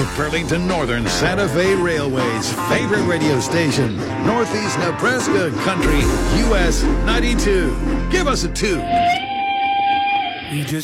The Burlington Northern Santa Fe Railway's favorite radio station. Northeast Nebraska Country, US 92. Give us a 2.